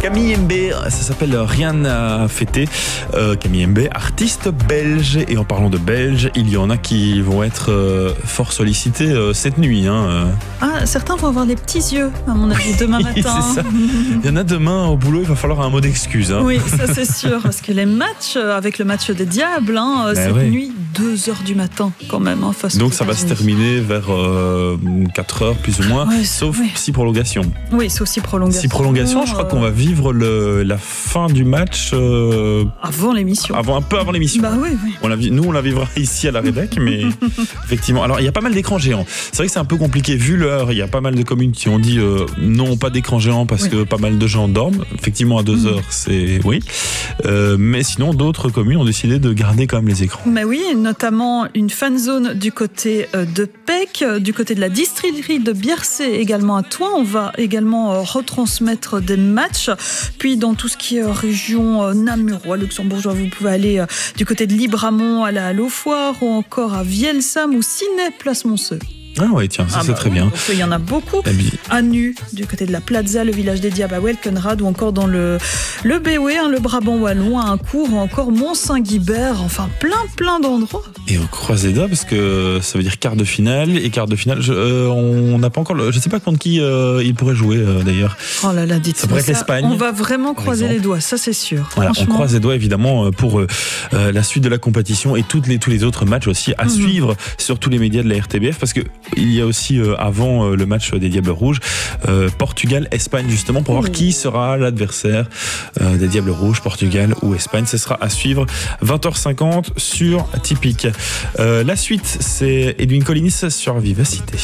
Camille Mbé, ça s'appelle Rien à fêter. Camille Mbé, artiste belge. Et en parlant de belge, il y en a qui vont être fort sollicités cette nuit. Ah, certains vont avoir des petits yeux, à mon avis, demain matin. C'est ça. Il y en a demain au boulot, il va falloir un mot d'excuse. Oui, ça c'est sûr, parce que les matchs, avec le match des Diables, cette nuit, 2h du matin quand même. Donc ça va se terminer vers 4h plus ou moins, sauf si prolongation. Oui, sauf si prolongation. Si prolongation, je crois qu'on va vivre la fin du match avant l'émission. Un peu avant l'émission. Bah oui. Nous, on la vivra ici à la Rédec, mais effectivement. Alors, il y a pas mal d'écrans géants. C'est vrai que c'est un peu compliqué vu l'heure. Il y a pas mal de communes qui ont dit non, pas d'écran géant parce que pas mal de gens dorment. Effectivement, à 2h, c'est oui. Mais sinon, d'autres communes ont décidé de garder quand même les écrans. Mais oui, notamment une fan zone du côté de Pec, du côté de la distillerie de Biercé également à Thoin. On va également retransmettre des matchs. Puis dans tout ce qui est région namurois, luxembourgeois, vous pouvez aller du côté de Libramont à la Hallofoire ou encore à Vielsam ou Ciné Place Monceux. Ah ouais, tiens, ça c'est très bien. Il y en a beaucoup. À Nu, du côté de la Plaza, le village des Diables à Welkenrad, ou encore dans le Béoué, le Brabant wallon, à Uncourt, ou encore Mont-Saint-Guibert, enfin plein d'endroits. Et on croise les doigts parce que ça veut dire quart de finale et quart de finale. On n'a pas encore, je sais pas contre qui il pourrait jouer d'ailleurs. Oh là là, dites-moi ça pourrait être l'Espagne. On va vraiment croiser les doigts, ça c'est sûr. Voilà, on croise les doigts évidemment pour la suite de la compétition et tous les autres matchs aussi à suivre sur tous les médias de la RTBF parce que il y a aussi avant le match des Diables Rouges Portugal-Espagne justement pour voir qui sera l'adversaire des Diables Rouges, Portugal ou Espagne. Ce sera à suivre 20h50 sur Typique. La suite, c'est Edwin Collins sur Vivacité.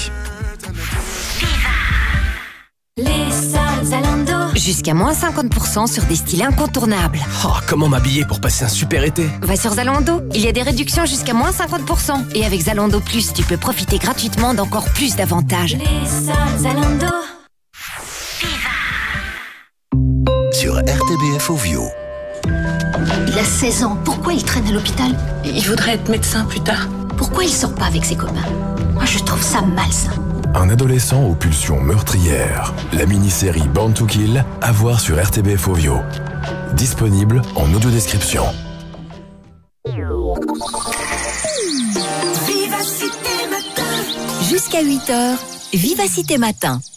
Les soldes Zalando. Jusqu'à moins 50% sur des styles incontournables. Oh, comment m'habiller pour passer un super été? Va sur Zalando, il y a des réductions jusqu'à moins 50%. Et avec Zalando Plus, tu peux profiter gratuitement d'encore plus d'avantages. Les soldes Zalando. Sur RTBF Ovio. Il a 16 ans, pourquoi il traîne à l'hôpital? Il voudrait être médecin plus tard. Pourquoi il sort pas avec ses copains? Moi je trouve ça malsain. Un adolescent aux pulsions meurtrières. La mini-série Born to Kill, à voir sur RTBF Ovio. Disponible en audio-description. Jusqu'à 8h, Vivacité Matin.